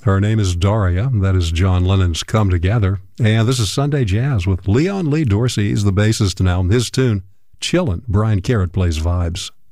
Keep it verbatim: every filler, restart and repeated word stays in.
Her name is Daria. That is John Lennon's Come Together. And this is Sunday Jazz with Leon Lee Dorsey. He's the bassist now. His tune, Chillin'. Brian Carrot plays vibes.